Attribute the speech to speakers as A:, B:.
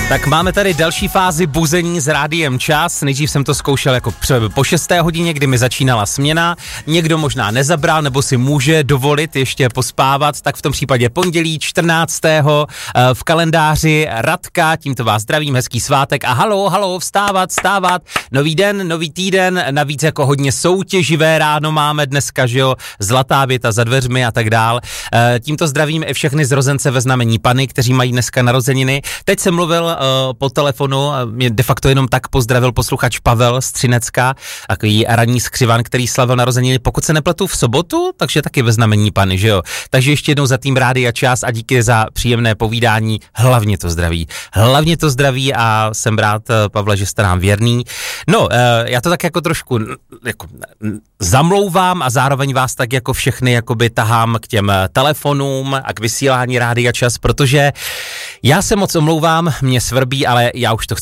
A: Tak máme tady další fázi buzení s Rádiem Čas. Nejdřív jsem to zkoušel jako po 6. hodině, kdy mi začínala směna. Někdo možná nezabral, nebo si může dovolit ještě pospávat, tak v tom případě pondělí 14. v kalendáři Radka, tímto vás zdravím, hezký svátek a halo, vstávat, nový den, nový týden, navíc jako hodně soutěživé ráno máme dneska, že jo, zlatá věta za dveřmi a tak dál. Tímto zdravím i všechny zrozence ve znamení Panny, kteří mají dneska narozeniny. Teď jsem mluvil po telefonu, mě de facto jenom tak pozdravil posluchač Pavel z Třinecka, takový ranní skřivan, který slavil narozeniny, pokud se nepletu v sobotu, takže taky ve znamení Panny, že jo. Takže ještě jednou za tým Rádia Čas a díky za příjemné povídání, hlavně to zdraví a jsem rád, Pavle, že jste nám věrný. No, já to tak jako trošku jako zamlouvám a zároveň vás tak jako všechny jakoby tahám k těm telefonům a k vysílání Rádia Čas, protože já se moc omlouvám, mě svrbí, ale já už to